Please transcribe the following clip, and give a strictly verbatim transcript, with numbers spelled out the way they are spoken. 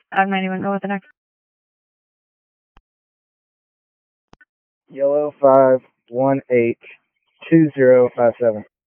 I'm ninety-one, go with the next. Yellow five one eight two zero five seven.